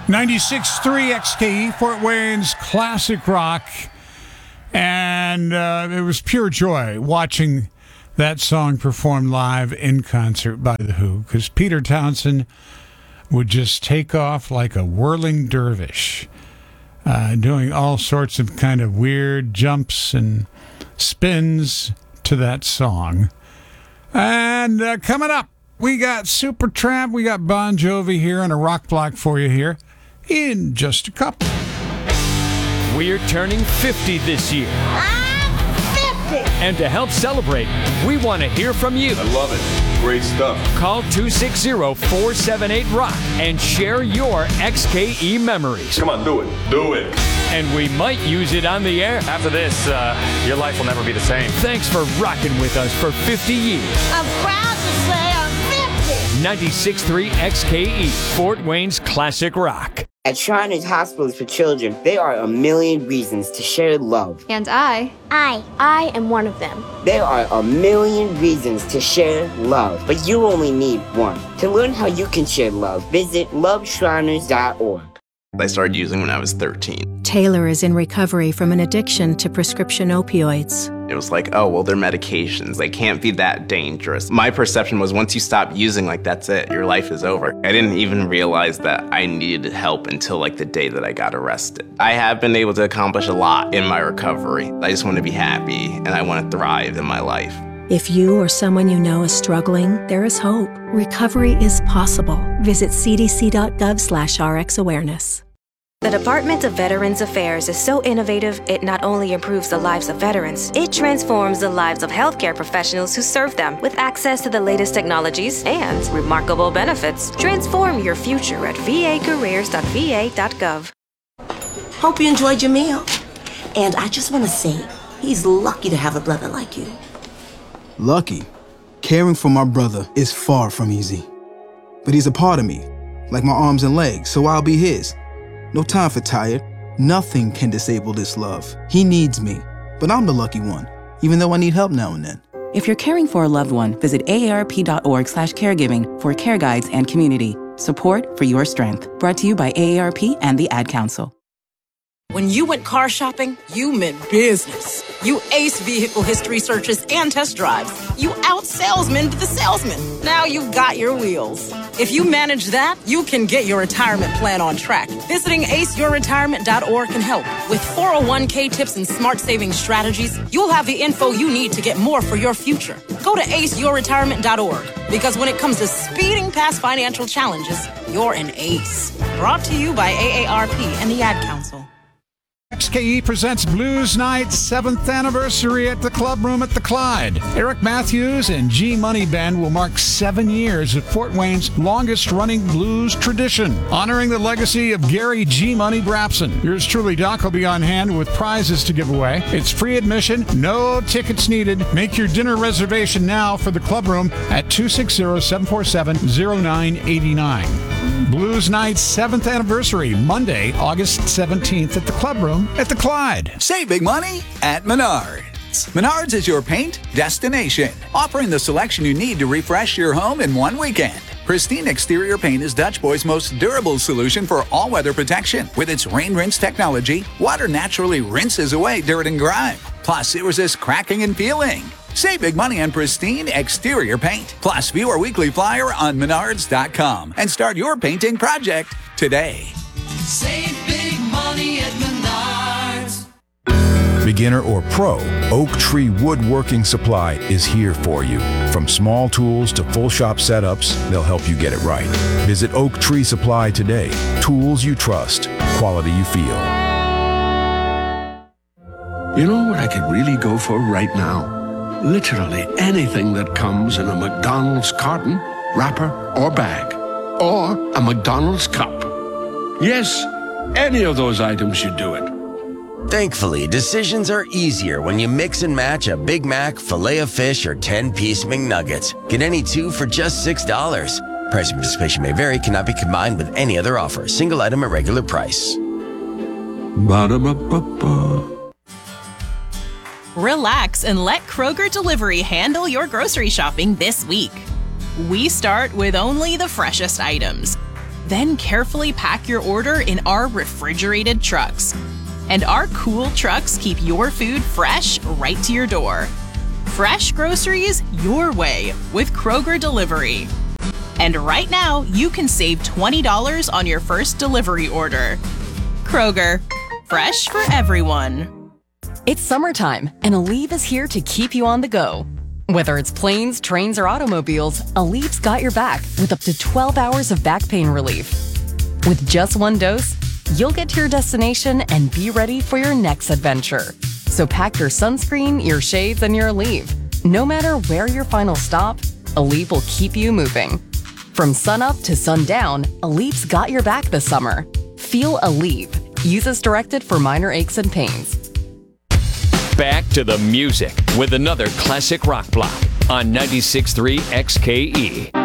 96.3 XKE, Fort Wayne's classic rock. And it was pure joy watching that song performed live in concert by The Who, because Peter Townsend would just take off like a whirling dervish, doing all sorts of kind of weird jumps and spins to that song. And coming up, we got Supertramp, we got Bon Jovi here, and a rock block for you here in just a couple. We're turning 50 this year. I'm 50! And to help celebrate, we want to hear from you. I love it. Great stuff. Call 260-478-ROCK and share your XKE memories. Come on, do it. Do it. And we might use it on the air. After this, your life will never be the same. Thanks for rocking with us for 50 years. I'm proud to say I'm 50! 96.3 XKE, Fort Wayne's classic rock. At Shriners Hospitals for Children, there are a million reasons to share love. And I am one of them. There are a million reasons to share love, but you only need one. To learn how you can share love, visit loveshriners.org. I started using when I was 13. Taylor is in recovery from an addiction to prescription opioids. It was like, oh, well, they're medications. They can't be that dangerous. My perception was once you stop using, like, that's it. Your life is over. I didn't even realize that I needed help until, like, the day that I got arrested. I have been able to accomplish a lot in my recovery. I just want to be happy, and I want to thrive in my life. If you or someone you know is struggling, there is hope. Recovery is possible. Visit cdc.gov/RxAwareness. The Department of Veterans Affairs is so innovative, it not only improves the lives of veterans, it transforms the lives of healthcare professionals who serve them with access to the latest technologies and remarkable benefits. Transform your future at vacareers.va.gov. Hope you enjoyed your meal. And I just want to say, he's lucky to have a brother like you. Lucky? Caring for my brother is far from easy. But he's a part of me, like my arms and legs, so I'll be his. No time for tired. Nothing can disable this love. He needs me, but I'm the lucky one, even though I need help now and then. If you're caring for a loved one, visit aarp.org/caregiving for care guides and community. Support for your strength. Brought to you by AARP and the Ad Council. When you went car shopping, you meant business. You aced vehicle history searches and test drives. You out-salesmaned the salesman. Now you've got your wheels. If you manage that, you can get your retirement plan on track. Visiting aceyourretirement.org can help. With 401k tips and smart saving strategies, you'll have the info you need to get more for your future. Go to aceyourretirement.org, because when it comes to speeding past financial challenges, you're an ace. Brought to you by AARP and the Ad Council. XKE presents Blues Night's 7th anniversary at the Club Room at the Clyde. Eric Matthews and G Money Band will mark 7 years of Fort Wayne's longest-running blues tradition, honoring the legacy of Gary G Money Brapson. Yours truly, Doc, will be on hand with prizes to give away. It's free admission, no tickets needed. Make your dinner reservation now for the Club Room at 260-747-0989. Blues Night's 7th anniversary, Monday, August 17th at the Club Room at the Clyde. Save big money at Menards. Menards is your paint destination, offering the selection you need to refresh your home in one weekend. Pristine Exterior Paint is Dutch Boy's most durable solution for all-weather protection. With its rain rinse technology, water naturally rinses away dirt and grime. Plus, it resists cracking and peeling. Save big money on Pristine Exterior Paint. Plus, view our weekly flyer on Menards.com and start your painting project today. Save big money at Menards. Beginner or pro, Oak Tree Woodworking Supply is here for you. From small tools to full shop setups, they'll help you get it right. Visit Oak Tree Supply today. Tools you trust, quality you feel. You know what I could really go for right now? Literally anything that comes in a McDonald's carton, wrapper, or bag. Or a McDonald's cup. Yes, any of those items should do it. Thankfully, decisions are easier when you mix and match a Big Mac, Filet-O-Fish, or 10-piece McNuggets. Get any two for just $6. Price and participation may vary, cannot be combined with any other offer. Single item at regular price. Ba-da-ba-ba-ba. Relax and let Kroger Delivery handle your grocery shopping this week. We start with only the freshest items. Then carefully pack your order in our refrigerated trucks. And our cool trucks keep your food fresh right to your door. Fresh groceries your way with Kroger Delivery. And right now, you can save $20 on your first delivery order. Kroger, fresh for everyone. It's summertime, and Aleve is here to keep you on the go. Whether it's planes, trains, or automobiles, Aleve's got your back with up to 12 hours of back pain relief. With just one dose, you'll get to your destination and be ready for your next adventure. So pack your sunscreen, your shades, and your Aleve. No matter where your final stop, Aleve will keep you moving. From sunup to sundown, Aleve's got your back this summer. Feel Aleve. Use as directed for minor aches and pains. Back to the music with another classic rock block on 96.3 XKE.